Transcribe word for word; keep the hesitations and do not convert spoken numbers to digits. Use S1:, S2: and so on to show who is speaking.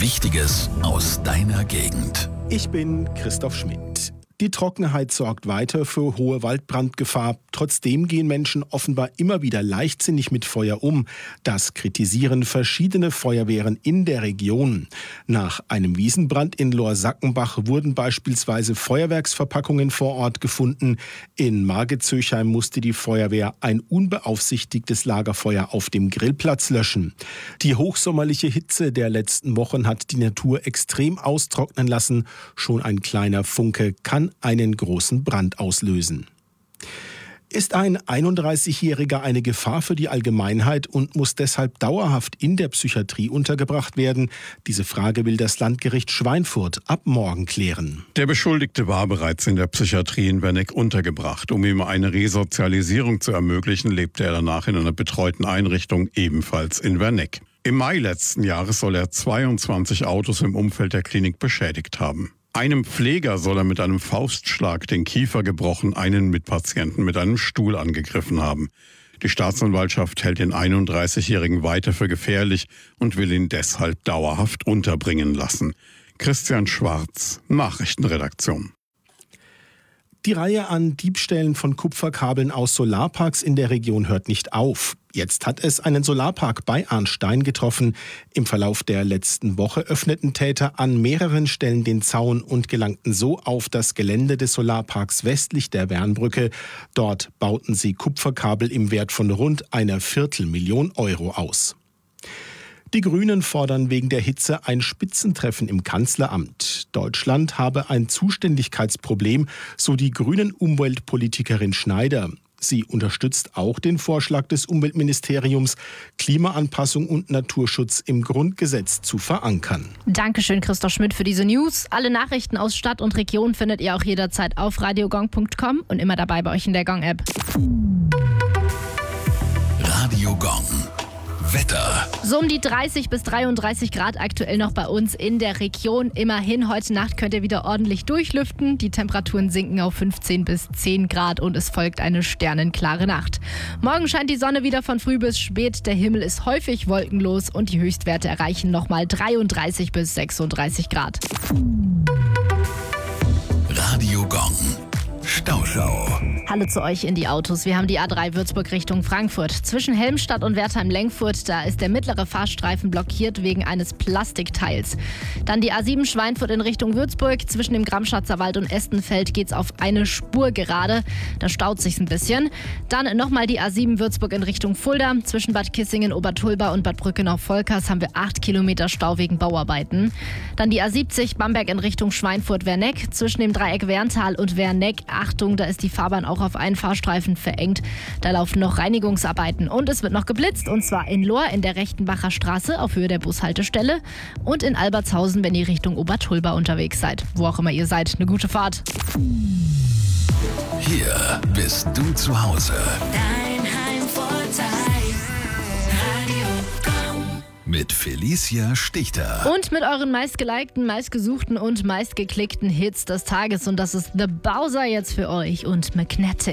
S1: Wichtiges aus deiner Gegend.
S2: Ich bin Christoph Schmidt. Die Trockenheit sorgt weiter für hohe Waldbrandgefahr. Trotzdem gehen Menschen offenbar immer wieder leichtsinnig mit Feuer um. Das kritisieren verschiedene Feuerwehren in der Region. Nach einem Wiesenbrand in Lohr-Sackenbach wurden beispielsweise Feuerwerksverpackungen vor Ort gefunden. In Margezöchheim musste die Feuerwehr ein unbeaufsichtigtes Lagerfeuer auf dem Grillplatz löschen. Die hochsommerliche Hitze der letzten Wochen hat die Natur extrem austrocknen lassen. Schon ein kleiner Funke kann einen großen Brand auslösen. Ist ein einunddreißigjähriger eine Gefahr für die Allgemeinheit und muss deshalb dauerhaft in der Psychiatrie untergebracht werden? Diese Frage will das Landgericht Schweinfurt ab morgen klären.
S3: Der Beschuldigte war bereits in der Psychiatrie in Werneck untergebracht. Um ihm eine Resozialisierung zu ermöglichen, lebte er danach in einer betreuten Einrichtung, ebenfalls in Werneck. Im Mai letzten Jahres soll er zweiundzwanzig Autos im Umfeld der Klinik beschädigt haben. Einem Pfleger soll er mit einem Faustschlag den Kiefer gebrochen, einen Mitpatienten mit einem Stuhl angegriffen haben. Die Staatsanwaltschaft hält den einunddreißigjährigen weiter für gefährlich und will ihn deshalb dauerhaft unterbringen lassen. Christian Schwarz, Nachrichtenredaktion.
S2: Die Reihe an Diebstählen von Kupferkabeln aus Solarparks in der Region hört nicht auf. Jetzt hat es einen Solarpark bei Arnstein getroffen. Im Verlauf der letzten Woche öffneten Täter an mehreren Stellen den Zaun und gelangten so auf das Gelände des Solarparks westlich der Wernbrücke. Dort bauten sie Kupferkabel im Wert von rund einer Viertelmillion Euro aus. Die Grünen fordern wegen der Hitze ein Spitzentreffen im Kanzleramt. Deutschland habe ein Zuständigkeitsproblem, so die Grünen-Umweltpolitikerin Schneider. Sie unterstützt auch den Vorschlag des Umweltministeriums, Klimaanpassung und Naturschutz im Grundgesetz zu verankern.
S4: Dankeschön, Christoph Schmidt, für diese News. Alle Nachrichten aus Stadt und Region findet ihr auch jederzeit auf radiogong punkt com und immer dabei bei euch in der Gong-App.
S1: Radio Gong. Wetter.
S4: So um die dreißig bis dreiunddreißig Grad aktuell noch bei uns in der Region. Immerhin, heute Nacht könnt ihr wieder ordentlich durchlüften. Die Temperaturen sinken auf fünfzehn bis zehn Grad und es folgt eine sternenklare Nacht. Morgen scheint die Sonne wieder von früh bis spät. Der Himmel ist häufig wolkenlos und die Höchstwerte erreichen nochmal dreiunddreißig bis sechsunddreißig Grad.
S1: Radio Gong. Stauschau.
S4: Hallo zu euch in die Autos. Wir haben die A drei Würzburg Richtung Frankfurt. Zwischen Helmstadt und Wertheim-Lengfurt, da ist der mittlere Fahrstreifen blockiert wegen eines Plastikteils. Dann die A sieben Schweinfurt in Richtung Würzburg. Zwischen dem Gramschatzer Wald und Estenfeld geht's auf eine Spur gerade. Da staut sich's ein bisschen. Dann nochmal die A sieben Würzburg in Richtung Fulda. Zwischen Bad Kissingen, Obertulba und Bad Brückenau-Volkers haben wir acht Kilometer Stau wegen Bauarbeiten. Dann die A siebzig Bamberg in Richtung Schweinfurt-Werneck. Zwischen dem Dreieck Werntal und Werneck, Achtung, da ist die Fahrbahn auch auf einen Fahrstreifen verengt. Da laufen noch Reinigungsarbeiten und es wird noch geblitzt, und zwar in Lohr in der Rechtenbacher Straße auf Höhe der Bushaltestelle und in Albertshausen, wenn ihr Richtung Obertulba unterwegs seid. Wo auch immer ihr seid, eine gute Fahrt.
S1: Hier bist du zu Hause.
S5: Dein Heimvorteil. Radio Gong.
S1: Mit Felicia Stichter.
S4: Und mit euren meistgelikten, meistgesuchten und meistgeklickten Hits des Tages. Und das ist The Bowser jetzt für euch und Magnetic.